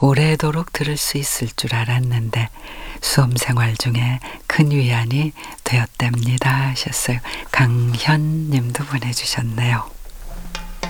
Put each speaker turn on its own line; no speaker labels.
오래도록 들을 수 있을 줄 알았는데 수험 생활 중에 큰 위안이 되었답니다 하셨어요. 강현 님도 보내주셨네요.